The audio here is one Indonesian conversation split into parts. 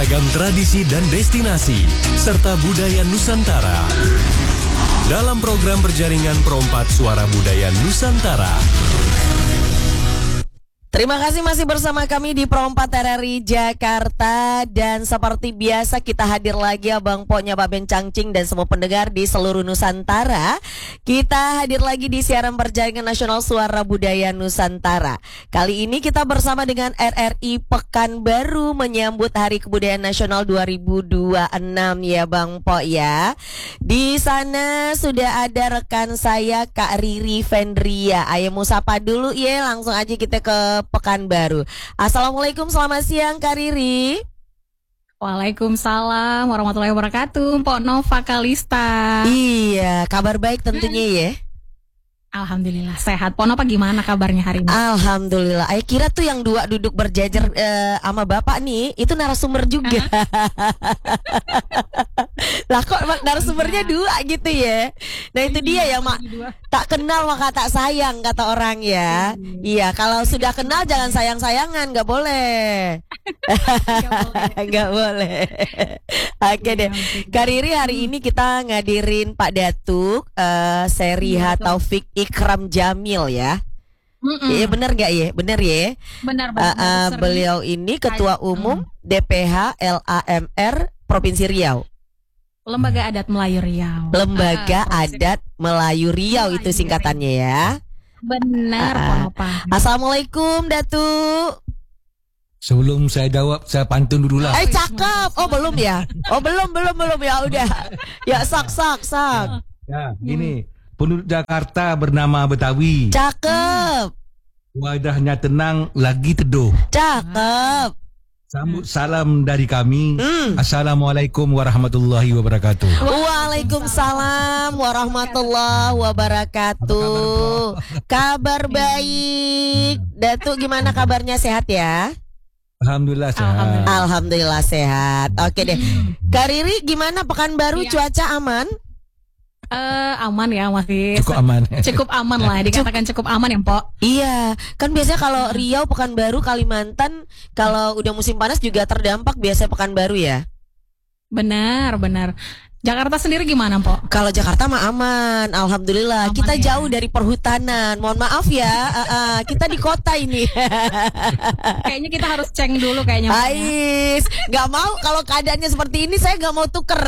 Beragam tradisi dan destinasi, serta budaya Nusantara. Dalam program berjaringan Perompat Suara Budaya Nusantara. Terima kasih masih bersama kami di Perompat RRI Jakarta. Dan seperti biasa kita hadir lagi Abang Poknya Pak Ben Cangcing dan semua pendengar di seluruh Nusantara. Kita hadir lagi di siaran berjaringan nasional Suara Budaya Nusantara. Kali ini kita bersama dengan RRI Pekanbaru menyambut Hari Kebudayaan Nasional 2026 ya Bang Pok ya. Di sana sudah ada rekan saya Kak Riri Fendria. Ayo mau sapa dulu ya, langsung aja kita ke Pekanbaru. Assalamualaikum, selamat siang Kak Riri. Waalaikumsalam warahmatullahi wabarakatuh, Mpok Nova Kalista. Iya, kabar baik tentunya ya. Alhamdulillah sehat. Pok Nova gimana kabarnya hari ini? Alhamdulillah. Ayo kira tuh yang dua duduk berjajar sama bapak nih, itu narasumber juga. Lah kok narasumbernya dua gitu ya. Nah itu dia ya mak. Tak kenal maka tak sayang kata orang ya. Iya, kalau sudah kenal jangan sayang-sayangan, nggak boleh. Nggak boleh. Oke deh. Kak Riri, hari ini kita ngadirin Pak Datuk Seriha Taufik Ikram Jamil ya. Iya benar gak ya? Benar ya? Benar. Beliau ini Ketua Umum DPH LAMR Provinsi Riau. Lembaga Adat Melayu Riau. Lembaga Adat Melayu Riau itu singkatannya ya. Benar, Pok Nova. Assalamualaikum Datuk. Sebelum saya jawab, saya pantun dulu lah. Cakep. Oh belum ya? Oh belum ya udah. Ya sak. Ya, gini. Penduduk Jakarta bernama Betawi. Cakep. Wajahnya tenang, lagi teduh. Cakep. Sambut salam dari kami. Assalamualaikum warahmatullahi wabarakatuh. Waalaikumsalam warahmatullahi wabarakatuh. Kabar baik. Datuk gimana kabarnya, sehat ya? Alhamdulillah sehat. Alhamdulillah sehat. Oke deh. Kak Riri gimana Pekanbaru, cuaca aman? Aman ya, masih Cukup aman. Cukup aman lah, dikatakan cukup aman ya Pok. Iya, kan biasanya kalau Riau, Pekanbaru, Kalimantan kalau udah musim panas juga terdampak biasanya Pekanbaru ya. Benar. Jakarta sendiri gimana Pok? Kalau Jakarta mah aman, alhamdulillah. Aman kita ya? jauh dari perhutanan. Mohon maaf ya, kita di kota ini. Kayaknya kita harus ceng dulu kayaknya. Ais, nggak mau kalau keadaannya seperti ini, saya nggak mau tuker.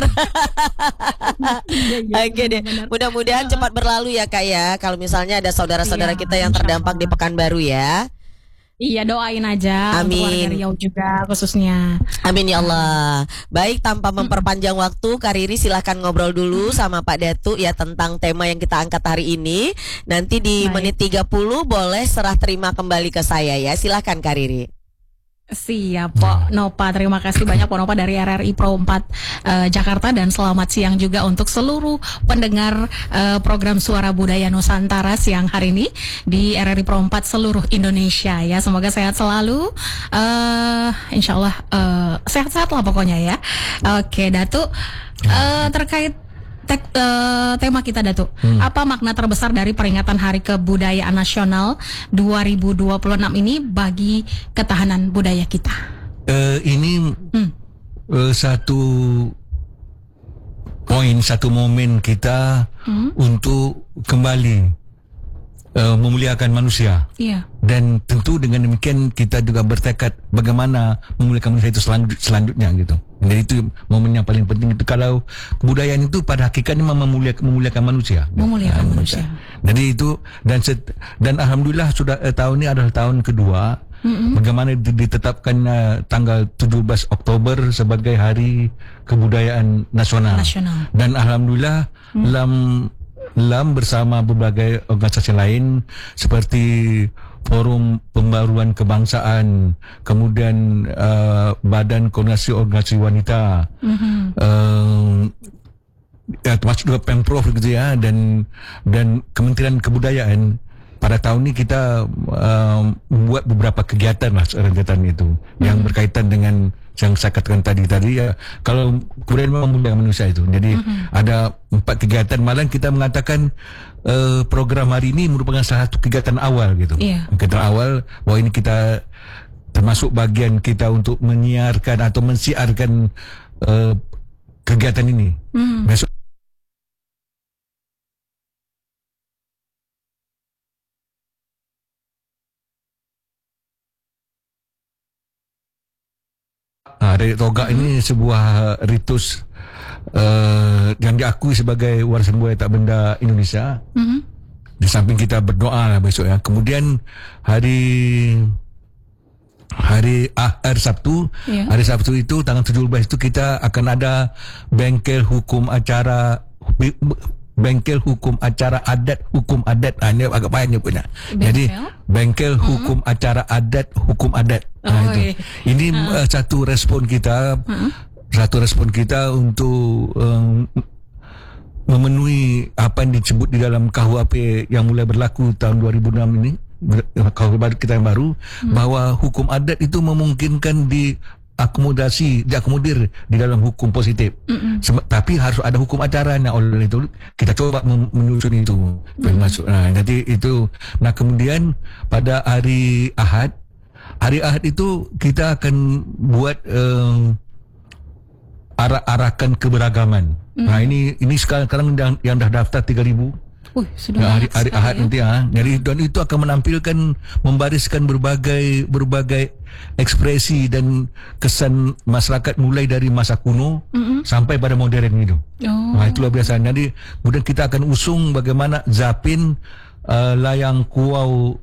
Oke deh, mudah-mudahan cepat berlalu ya Kak ya. Kalau misalnya ada saudara-saudara kita yang terdampak di Pekanbaru ya. Iya, doain aja. Amin. Untuk warga Riau juga khususnya. Amin ya Allah. Baik, tanpa memperpanjang waktu, Kak Riri silahkan ngobrol dulu sama Pak Datuk ya tentang tema yang kita angkat hari ini. Nanti di menit 30 boleh serah terima kembali ke saya ya. Silahkan Kak Riri. Siap Pok Nova, terima kasih banyak Pok Nova dari RRI Pro 4 Jakarta, dan selamat siang juga untuk seluruh pendengar program Suara Budaya Nusantara siang hari ini di RRI Pro 4 seluruh Indonesia ya. Semoga sehat selalu, insya Allah sehat-sehat lah pokoknya ya. Oke Datuk, terkait tema kita Datuk, apa makna terbesar dari peringatan Hari Kebudayaan Nasional 2026 ini bagi ketahanan budaya kita? Ini satu poin, satu momen kita untuk kembali memuliakan manusia. Iya. Dan tentu dengan demikian kita juga bertekad bagaimana memuliakan manusia itu selanjutnya gitu. Jadi itu momen yang paling penting itu. Kalau kebudayaan itu pada hakikatnya memuliakan manusia. Memuliakan manusia. Jadi itu dan alhamdulillah sudah tahun ini adalah tahun kedua. Bagaimana ditetapkan tanggal 17 Oktober sebagai Hari Kebudayaan Nasional. Dan alhamdulillah LAM bersama berbagai organisasi lain seperti Forum Pembaruan Kebangsaan, kemudian Badan Koordinasi Organisasi Wanita, termasuk juga Pemprov gitu ya, dan Kementerian Kebudayaan. Pada tahun ini kita membuat beberapa kegiatan itu yang berkaitan dengan yang saya katakan tadi ya. Kalau kemudian memuliakan manusia itu, jadi ada 4 kegiatan. Malah kita mengatakan program hari ini merupakan salah satu kegiatan awal gitu. Kegiatan awal bahwa ini kita termasuk bagian kita untuk menyiarkan atau mensiarkan kegiatan ini. Besok Relik Togak ini sebuah ritus yang diakui sebagai warisan budaya tak benda Indonesia. Di samping kita berdoa lah besok ya. Kemudian hari Sabtu, hari Sabtu itu tanggal 17 itu kita akan ada bengkel hukum acara adat hukum adat. Ini agak payahnya punya. Jadi bengkel hukum acara adat hukum adat. Itu. Ini satu respon kita untuk memenuhi apa yang disebut di dalam KUHP yang mulai berlaku tahun 2006 ini, KUHP kita yang baru, bahwa hukum adat itu memungkinkan diakomodir di dalam hukum positif. Tapi harus ada hukum acara. Nah, oleh itu kita coba menyusun itu masuk. Nah, jadi itu. Nah, kemudian pada hari Ahad itu kita akan buat arah-arahkan keberagaman. Nah, ini sekarang yang dah daftar 3,000. Sudah hari Ahad nanti Jadi dan itu akan menampilkan, membariskan berbagai ekspresi dan kesan masyarakat mulai dari masa kuno sampai pada modern itu. Nah, itu luar biasa. Jadi kemudian kita akan usung bagaimana Zapin, layang kuau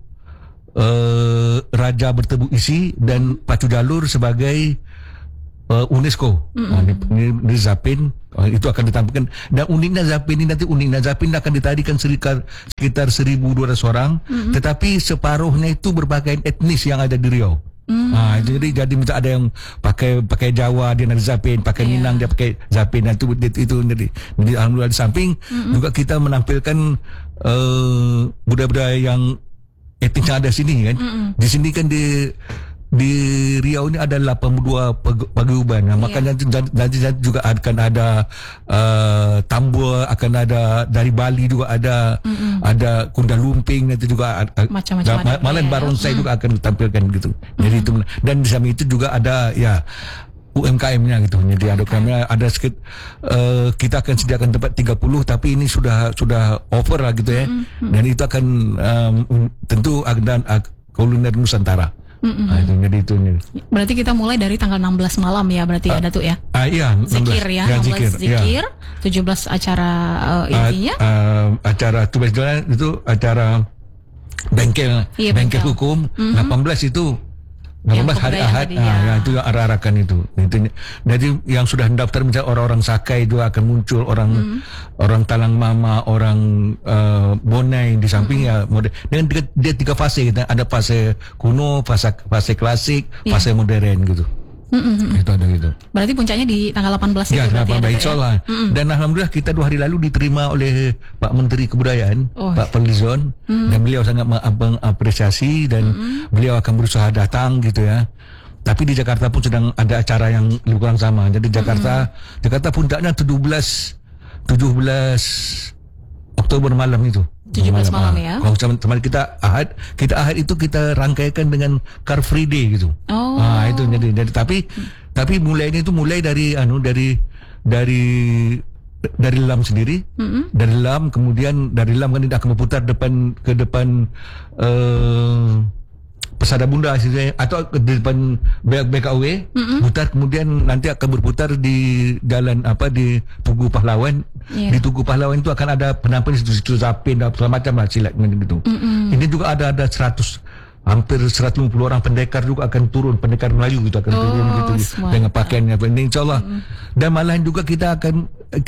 Raja Bertebu Isi dan Pacu Jalur sebagai UNESCO. Ini Zapin itu akan ditampilkan. Dan uniknya Zapin akan ditarikan sekitar 1,200 orang, tetapi separuhnya itu berbagai etnis yang ada di Riau. Jadi minta ada yang pakai Jawa dia ada Zapin, pakai Minang dia pakai Zapin. Itu jadi alhamdulillah. Di samping juga kita menampilkan budaya-budaya yang etnis yang ada sini kan. Di sini kan di Riau ini ada 82 paguyuban. Makanya nanti juga akan ada Tambua, akan ada dari Bali juga ada Kunda Lumping, nanti juga macam-macam malah Barongsai juga akan ditampilkan gitu. Jadi itu, dan di samping itu juga ada UMKM-nya gitu. Jadi ada sedikit kita akan sediakan tempat 30, tapi ini sudah over lah gitu ya. Dan itu akan tentu akan kuliner Nusantara. Jadi itu. Berarti kita mulai dari tanggal 16 malam ya, berarti ya Datuk ya? Iya, 16, zikir ya, 16 zikir, 17 acara intinya. Acara 17 itu acara bengkel hukum, 18 itu 18 hari Ahad, itu yang arah-arahkan itu. Jadi yang sudah mendaftar misalnya orang-orang Sakai juga akan muncul, orang Talang Mama, orang Bonai di samping dengan dia 3 fase. Ada fase kuno, fase klasik, fase modern gitu. Itu ada gitu. Berarti puncaknya di tanggal 18 ya, itu berarti 18 insyaallah. Dan alhamdulillah kita 2 hari lalu diterima oleh Pak Menteri Kebudayaan, Pak Fadlizon, dan beliau sangat mengapresiasi dan beliau akan berusaha datang gitu ya. Tapi di Jakarta pun sedang ada acara yang lebih kurang sama. Jadi Jakarta puncaknya 17 Oktober malam itu. 17 malam ya. Kalau teman kita Ahad itu kita rangkaikan dengan Car Free Day gitu. Itu jadi tapi mulainya itu mulai dari dari LAM sendiri. Dari LAM, kemudian dari LAM kan tidak akan berputar ke depan Pesada Bunda atau di depan BKW, putar, kemudian nanti akan berputar di jalan di Tugu Pahlawan. Di Tugu Pahlawan itu akan ada penampilan situ Zapin dan segala macam lah silat gitu. Ini juga ada hampir 150 orang pendekar juga akan turun, pendekar Melayu gitu akan turun gitu dengan pakaiannya. Ini insyaallah. Dan malahan juga kita akan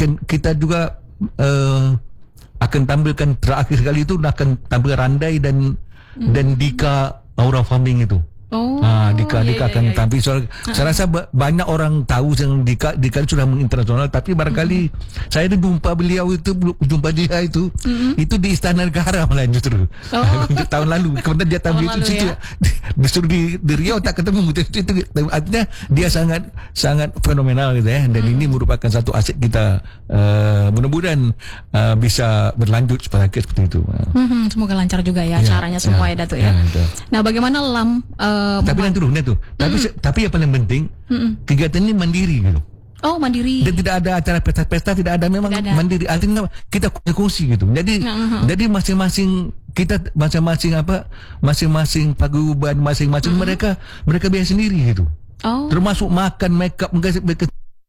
tampilkan terakhir kali itu akan tampil Randai dan Dika Aura Farming itu. Dika akan tampil. Saya rasa banyak orang tahu yang Dika sudah menginternasional, tapi barangkali saya jumpa beliau itu dia itu di Istana Negara malah justru. Tahun lalu kemudian dia tampil itu situ ya? Justru di Riau tak ketemu itu artinya dia sangat fenomenal gitu ya. Dan ini merupakan satu aset kita, mudah-mudahan bisa berlanjut seperti itu. Semoga lancar juga ya acaranya semua ya Datuk ya. Nah, bagaimana LAM Tapi nanti dulu, tapi yang paling penting kegiatan ini mandiri gitu. Oh, mandiri. Dan tidak ada acara pesta-pesta, tidak ada, memang Tidak ada. mandiri. Artinya kita kongsi gitu. Jadi masing-masing kita masing-masing paguyuban masing-masing mereka biaya sendiri gitu. Oh. Termasuk makan, make up, mereka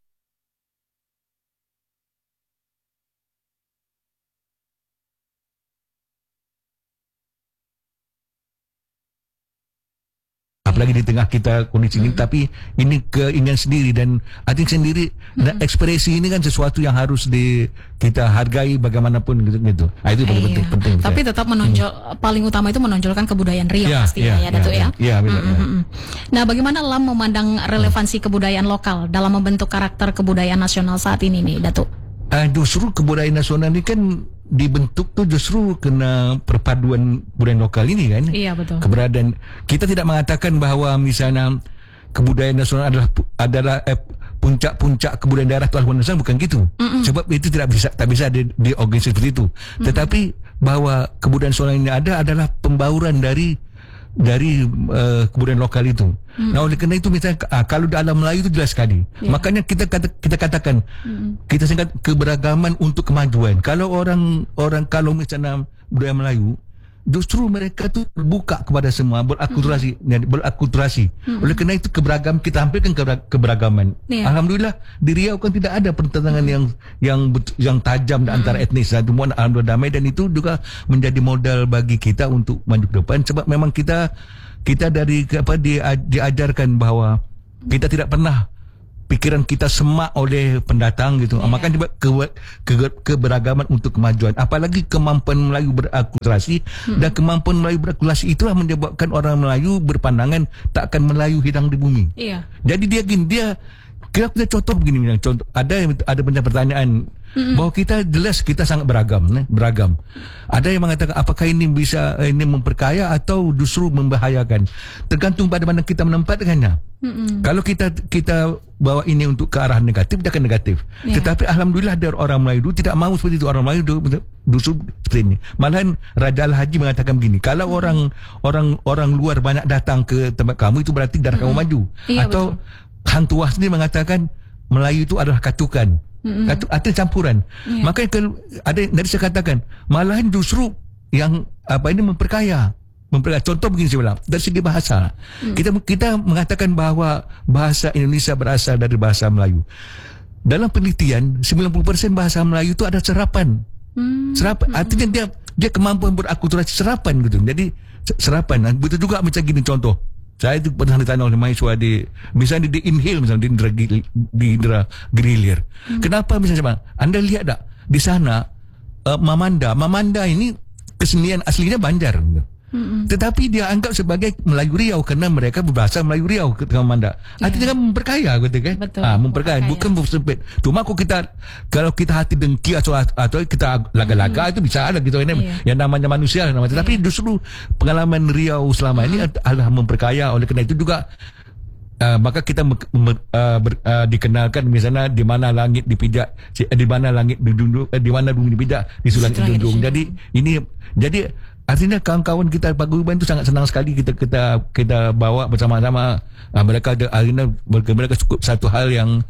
apalagi di tengah kita kondisi ini, tapi ini keinginan sendiri dan hati sendiri dan ekspresi ini kan sesuatu yang harus kita hargai bagaimanapun gitu. Itu paling penting. Tapi tetap menonjol, paling utama itu menonjolkan kebudayaan Riau pastinya ya Datuk ya. Iya, benar. Nah, bagaimana LAM memandang relevansi kebudayaan lokal dalam membentuk karakter kebudayaan nasional saat ini nih, Datuk? Justru kebudayaan nasional ini kan dibentuk tuh justru kena perpaduan budaya lokal ini kan. Iya, betul. Keberadaan kita tidak mengatakan bahwa misalnya kebudayaan nasional adalah puncak-puncak kebudayaan daerah atau kebudayaan nasional, bukan gitu. Sebab itu tak bisa diorganisasi seperti itu. Tetapi bahwa kebudayaan nasional ini adalah pembauran dari kebudayaan lokal itu. Nah, oleh kerana itu misalnya kalau dalam Melayu itu jelas sekali. Makanya kita katakan kita singkat keberagaman untuk kemajuan. Kalau kalau misalnya budaya Melayu, justru mereka tu terbuka kepada semua, berakulturasi. Oleh kerana itu keberagaman, kita tampilkan keberagaman. Alhamdulillah di Riau kan tidak ada pertentangan yang tajam antara etnis. Semua alhamdulillah damai, dan itu juga menjadi modal bagi kita untuk maju ke depan. Sebab memang kita diajarkan bahwa kita tidak pernah pikiran kita semak oleh pendatang gitu. Makanya keberagaman untuk kemajuan. Apalagi kemampuan Melayu berakulturasi, dan kemampuan Melayu berakulturasi itulah menyebabkan orang Melayu berpandangan tak akan Melayu hilang di bumi. Iya. Jadi kita contoh begini, contoh ada banyak pertanyaan bahwa kita jelas kita sangat beragam. Ada yang mengatakan apakah ini bisa memperkaya atau justru membahayakan, tergantung pada mana kita menempatkannya. Kalau kita bawa ini untuk ke arah negatif, dia akan negatif. Tetapi alhamdulillah dari orang Melayu dulu tidak mahu seperti itu. Orang Melayu justru seperti ini. Malahan Raja Al-Haji mengatakan begini, kalau orang luar banyak datang ke tempat kamu, itu berarti darah kamu maju. Atau betul. Hang Tuah sendiri mengatakan Melayu itu adalah katukan. Artinya campuran. Makanya ada dari saya katakan, malahan justru yang memperkaya. Contoh begini saya bilang, dari segi bahasa, kita mengatakan bahawa bahasa Indonesia berasal dari bahasa Melayu. Dalam penelitian 90% bahasa Melayu itu ada serapan. Artinya dia kemampuan berakulturasi serapan gitu. Jadi serapan. Betul juga macam gini contoh. Saya itu pernah ditanya oleh mahasiswa misalnya di Inhil, misalnya di Indra Girilir. Kenapa misalnya Anda lihat tak di sana Mamanda ini kesenian aslinya Banjar. Tetapi dia anggap sebagai Melayu Riau kerana mereka berbahasa Melayu Riau ke Mamanda. Artinya kan memperkaya gitu kan. Memperkaya, bukan bersempit. Cuma kalau kita hati dengki atau kita laga-laga itu bisa ada gitu kan. Yang namanya manusia namanya. Tapi justru pengalaman Riau selama ini adalah memperkaya. Oleh kerana itu juga maka kita dikenalkan misalnya di mana langit dipijak, di mana langit didundung, di mana bumi dipijak, di langit didundung. Jadi artinya kawan-kawan kita paguyuban itu sangat senang sekali kita bawa bersama-sama. Mereka cukup satu hal yang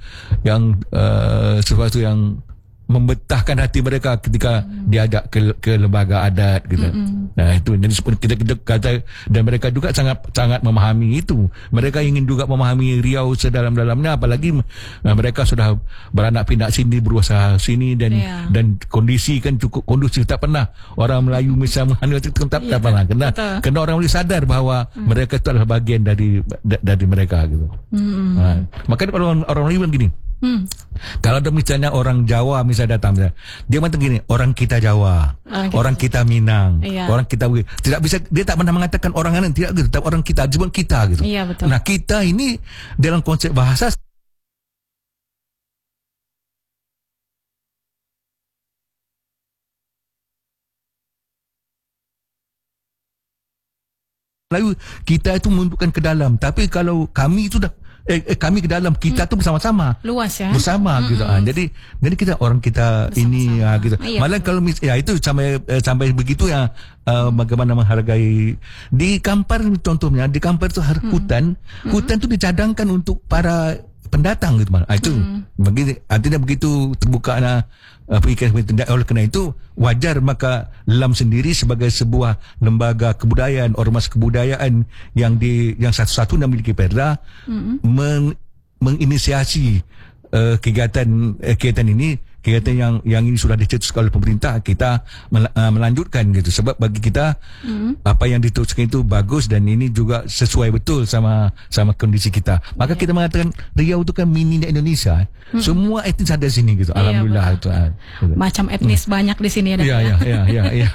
sesuatu yang membetahkan hati mereka ketika diajak ke lembaga adat gitu. Nah itu jadi kita kata, dan mereka juga sangat memahami itu. Mereka ingin juga memahami Riau sedalam-dalamnya, apalagi mereka sudah beranak pinak sini, berusaha sini, dan kondisi kan cukup kondusif. Tak pernah orang Melayu misalnya tak pernah kena orang Melayu sadar bahawa mereka itu adalah bagian dari mereka gitu. Makanya orang Melayu bilang gini, kalau ada misalnya orang Jawa misalnya datang, dia macam gini, orang kita Jawa, orang kita Minang, orang kita tidak bisa, dia tak pernah mengatakan orang lain, tidak gitu, tapi orang kita, cuma kita gitu. Nah kita ini dalam konsep bahasa Melayu, kita itu menunjukkan ke dalam. Tapi kalau kami itu kami ke dalam, kita tuh bersama-sama. Luas ya. Bersama gitu. Jadi kita orang kita ini gitu. Iya, Malah kalau itu sampai begitu ya, bagaimana menghargai di Kampar contohnya, di Kampar itu hutan itu dicadangkan untuk para pendatang gitu, itu begitu, artinya begitu terbuka perikan. Oleh kerana itu wajar maka LAM sendiri sebagai sebuah lembaga kebudayaan, ormas kebudayaan yang satu-satunya memiliki perda, menginisiasi kegiatan ini, kegiatan yang ini sudah dicetuskan oleh pemerintah, kita melanjutkan gitu. Sebab bagi kita apa yang dituliskan itu bagus dan ini juga sesuai betul sama kondisi kita. Maka kita mengatakan Riau itu kan mini Indonesia. Semua etnis ada di sini gitu. Alhamdulillah itu. Macam etnis banyak di sini ada. Iya.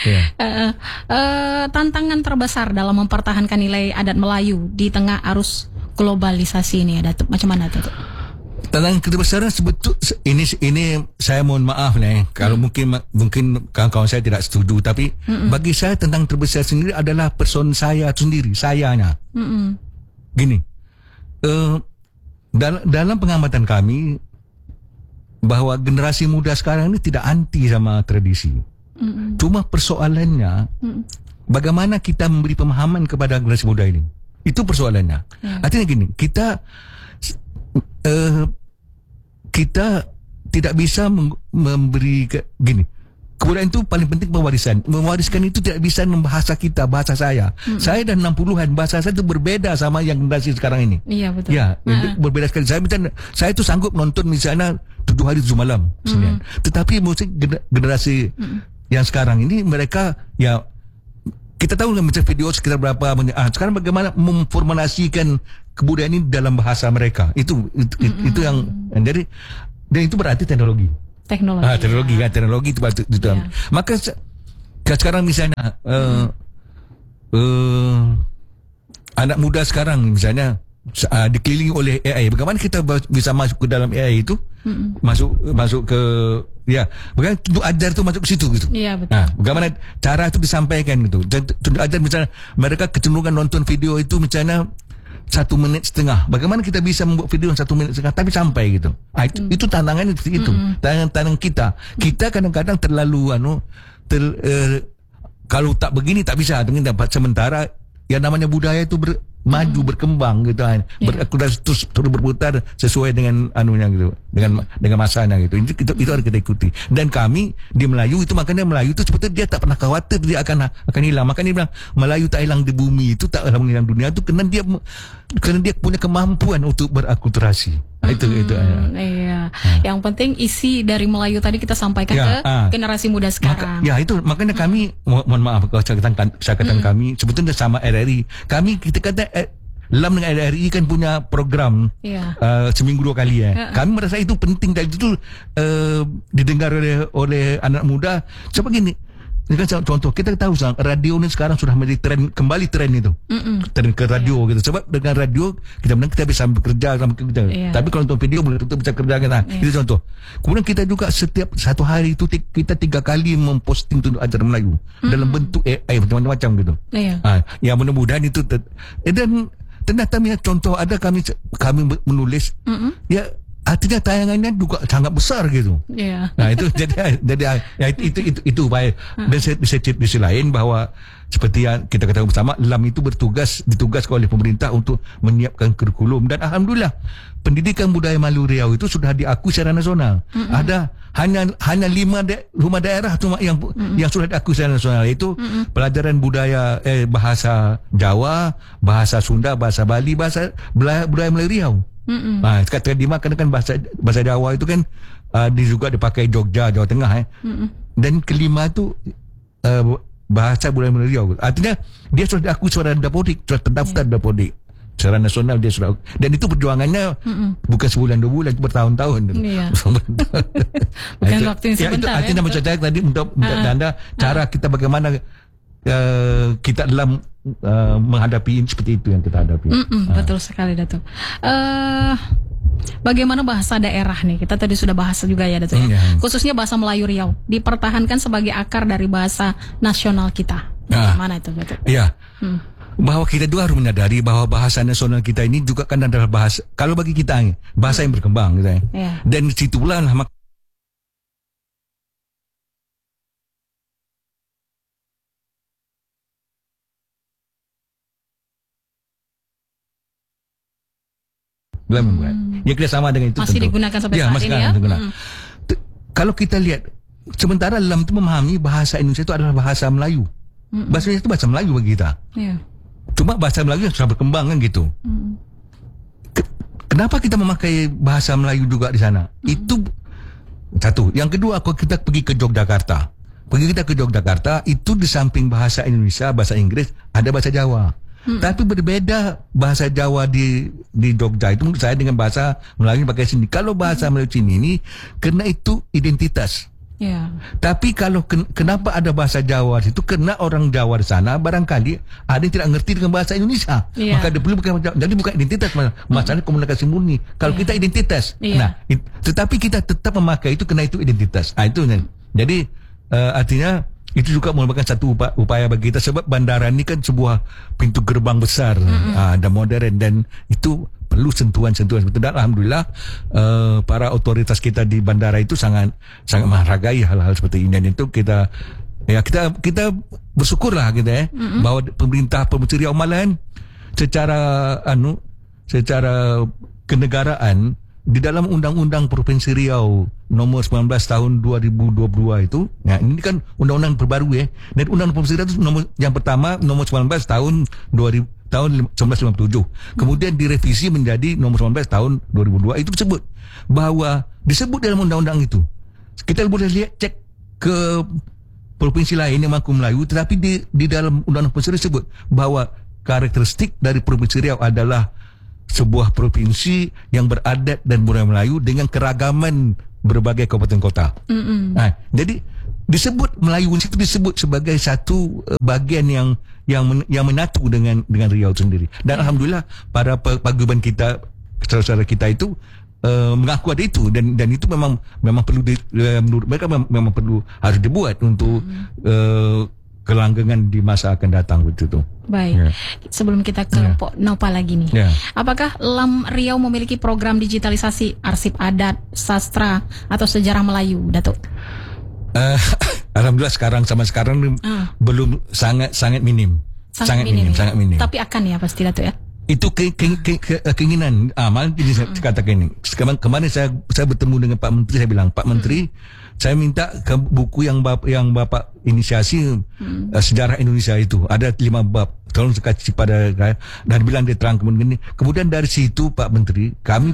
Tantangan terbesar dalam mempertahankan nilai adat Melayu di tengah arus globalisasi ini ada macam mana tuh? Tantangan kebesaran sebetulnya ini saya mohon maaf nih kalau mungkin kawan-kawan saya tidak setuju, tapi bagi saya tentang terbesar sendiri adalah person saya sendiri, sayanya. Gini, dalam pengamatan kami bahwa generasi muda sekarang ini tidak anti sama tradisi. Cuma persoalannya bagaimana kita memberi pemahaman kepada generasi muda ini. Itu persoalannya. Artinya gini, kita tidak bisa memberi gini. Kebudayaan itu paling penting pewarisan. Mewariskan itu tidak bisa membahasa kita, bahasa saya. Saya dan 60-an bahasa saya itu berbeda sama yang generasi sekarang ini. Iya betul. Ya, berbeda sekali. Saya itu sanggup nonton misalnya 7 hari 7 malam Senin. Tetapi musik generasi yang sekarang ini mereka ya kita tahu kan macam video sekitar berapa sekarang bagaimana memformulasikan kebudayaan ini dalam bahasa mereka. Itu yang jadi, dan itu berarti teknologi. Teknologi itu. Yeah. Maka sekarang misalnya anak muda sekarang misalnya dikelilingi oleh AI. Bagaimana kita bisa masuk ke dalam AI itu? Masuk ke bagaimana tunjuk ajar itu masuk ke situ gitu. Iya betul. Bagaimana cara itu disampaikan gitu. Tunjuk ajar misalnya mereka kecenderungan nonton video itu misalnya 1,5 menit. Bagaimana kita bisa membuat video 1,5 menit tapi sampai gitu. Itu tantangannya itu. Tantangan kita. Kita kadang-kadang terlalu kalau tak begini tak bisa. Sementara yang namanya budaya itu maju berkembang gitu kan. Terus berputar sesuai dengan anunya gitu, dengan masanya gitu. Itu harus kita ikuti. Dan kami di Melayu itu, makanya Melayu itu sebetulnya dia tak pernah khawatir dia akan hilang. Makanya dia bilang Melayu tak hilang di bumi itu, tak hilang dunia itu karena dia punya kemampuan untuk berakulturasi. Itu. Iya. Yang penting isi dari Melayu tadi kita sampaikan ke generasi muda sekarang. Makanya kami mohon maaf kalau saya katakan kami sebetulnya sama RRI. Kita kata LAM dengan RRI kan punya program seminggu 2 kali ya. Kami merasa itu penting dan itu didengar oleh anak muda. Coba gini. Ini kan contoh, kita tahu radio ini sekarang sudah menjadi kembali tren itu. Tren ke radio gitu. Sebab dengan radio kita bisa bekerja sama kita. Tapi kalau untuk video boleh kita bisa kerja kita. Itu contoh. Kemudian kita juga setiap satu hari itu kita 3 kali memposting untuk acara Melayu dalam bentuk AI macam-macam gitu. Ya mudah-mudahan itu dan ternyata contoh ada kami menulis artinya tayangannya juga sangat besar gitu. Nah itu jadi itu baik. Dan bisa di sisi lain bahwa seperti yang kita ketahui bersama, LAM itu ditugaskan oleh pemerintah untuk menyiapkan kurikulum dan alhamdulillah pendidikan budaya Melayu Riau itu sudah diakui secara nasional. Ada hanya 5 rumah daerah cuma yang sudah diakui secara nasional, yaitu pelajaran budaya bahasa Jawa, bahasa Sunda, bahasa Bali, budaya Melayu Riau. Kata Dima kan bahasa Jawa itu kan juga dipakai Jogja, Jawa Tengah dan kelima itu bahasa budaya Melayu Riau. Artinya dia sudah diakui secara dapodik, sudah terdaftar dapodik secara nasional dia sudah, dan itu perjuangannya bukan sebulan 2 bulan, bertahun-tahun. Bukan waktu yang sebentar. Itu artinya menceritakan tadi untuk Anda cara kita bagaimana kita dalam menghadapi seperti itu yang kita hadapi. Betul sekali Datuk. Bagaimana bahasa daerah nih? Kita tadi sudah bahas juga ya Datuk. Khususnya bahasa Melayu Riau dipertahankan sebagai akar dari bahasa nasional kita. Bagaimana itu Datuk? Iya. Bahawa kita juga harus menyadari bahawa bahasa nasional kita ini juga kan adalah bahasa, kalau bagi kita bahasa yang berkembang gitu. Ya. Dan situlah membuat. Ya kita sama dengan itu. Masih tentu digunakan sampai ya, saat masih ini ya. digunakan. Kalau kita lihat, sementara dalam itu memahami bahasa Indonesia itu adalah bahasa Melayu. Bahasa Indonesia itu bahasa Melayu bagi kita. Ya. Cuma bahasa Melayu yang sudah berkembang kan gitu. Kenapa kita memakai bahasa Melayu juga di sana? Itu satu. Yang kedua, kalau kita pergi ke Yogyakarta. Itu di samping bahasa Indonesia, bahasa Inggris, ada bahasa Jawa. Tapi berbeda bahasa Jawa di Jogja itu menurut saya dengan bahasa Melayu pakai sini. Kalau bahasa Melayu sini ini, karena itu identitas. Ya. Tapi kalau kenapa ada bahasa Jawa di situ? Karena orang Jawa di sana barangkali ada yang tidak ngerti dengan bahasa Indonesia. Yeah. Maka dia perlu jadi bukan identitas, masalahnya komunikasi murni. Kalau kita identitas. Yeah. Nah, tetapi kita tetap memakai itu karena itu identitas. Itu. Jadi artinya itu juga merupakan satu upaya bagi kita, sebab bandara ini kan sebuah pintu gerbang besar dan modern, dan itu perlu sentuhan-sentuhan seperti itu. Dan alhamdulillah para otoritas kita di bandara itu sangat menghargai hal-hal seperti ini, dan itu kita bersyukurlah gitu bahwa pemerintah Provinsi Riau Malahan secara kenegaraan di dalam Undang-Undang Provinsi Riau nomor 19 tahun 2022 itu, nah ini kan undang-undang terbaru dan Undang-Undang Provinsi Riau itu yang pertama nomor 19 tahun 1957. Kemudian direvisi menjadi nomor 19 tahun 2002. Itu disebut dalam undang-undang itu. Kita boleh lihat, cek ke provinsi lain yang mengaku Melayu, tetapi di dalam Undang-Undang Provinsi Riau disebut bahwa karakteristik dari Provinsi Riau adalah sebuah provinsi yang beradat dan budaya Melayu dengan keragaman berbagai kabupaten kota. Nah, jadi disebut Melayu itu disebut sebagai satu bagian yang menyatu dengan Riau sendiri. Dan alhamdulillah para paguyuban kita, saudara-saudara kita itu mengaku ada itu, dan itu memang perlu menurut mereka memang perlu harus dibuat untuk kelanggengan di masa akan datang begitu. Baik. Sebelum kita ke Pok Nopa lagi nih. Apakah LAM Riau memiliki program digitalisasi arsip adat, sastra atau sejarah Melayu, Datuk? Alhamdulillah sama sekarang belum, sangat minim. Sangat minim. Tapi akan ya pasti, Datuk ya. Itu keinginan. Malah ini saya katakan ini. Kemarin saya bertemu dengan Pak Menteri, saya bilang, Pak Menteri, saya minta ke buku yang Bapak inisiasi sejarah Indonesia itu. Ada 5 bab. Tolong kasih pada saya. Dan bilang dia terang kemudian dari situ Pak Menteri, kami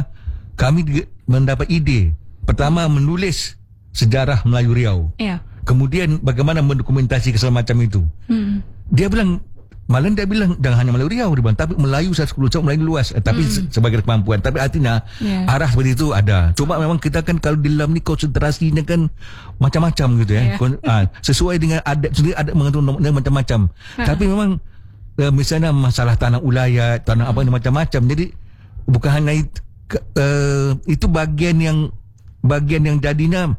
mendapat ide. Pertama, menulis sejarah Melayu Riau. Ya. Kemudian bagaimana mendokumentasi segala macam itu. Dia bilang jangan hanya Melayu Riau, tapi Melayu 10 Melayu luas, tapi sebagai kemampuan. Tapi artinya arah seperti itu ada. Cuma memang kita kan kalau di dalam ni konsentrasinya kan macam-macam gitu ya. Sesuai dengan adat sendiri, adat mengatur macam-macam. Tapi memang misalnya masalah tanah ulayat, tanah apa macam-macam. Jadi bukan hanya itu bagian yang jadinya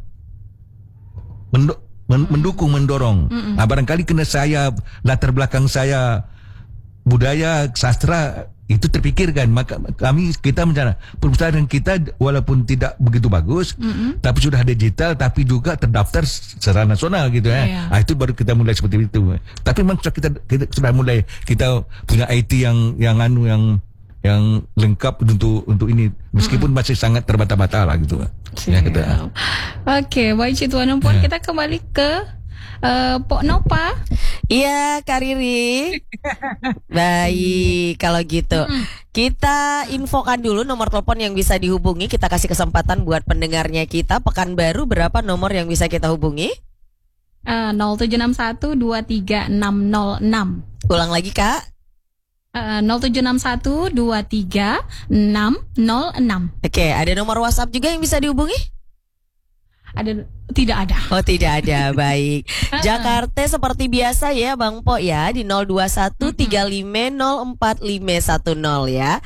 mendukung, mendorong. Barangkali kena saya, latar belakang saya budaya, sastra itu terpikirkan, maka kita mencari perpustakaan kita walaupun tidak begitu bagus, tapi sudah digital, tapi juga terdaftar secara nasional gitu ya. Itu baru kita mulai seperti itu. Tapi memang kita sudah mulai, kita punya IT yang lengkap untuk ini, meskipun masih sangat terbata-bata lah gitu. Ya, kita. Oke, baik Cituan Empon, kita kembali ke Pok Nopa. Iya, Kak Riri. Baik, kalau gitu. Kita infokan dulu nomor telepon yang bisa dihubungi. Kita kasih kesempatan buat pendengarnya kita. Pekanbaru, berapa nomor yang bisa kita hubungi? 0761 23606. Ulang lagi, Kak. 0761 23606. Oke, ada nomor WhatsApp juga yang bisa dihubungi? Tidak ada. Oh, tidak ada. Baik. Jakarta seperti biasa ya, Bang Po ya, di 02135045510 ya.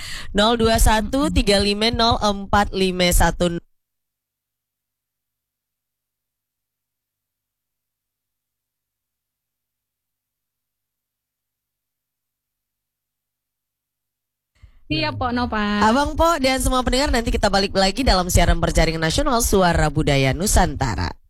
02135045510. Siap Pok Nova. Abang Po dan semua pendengar, nanti kita balik lagi dalam siaran berjaringan nasional Suara Budaya Nusantara.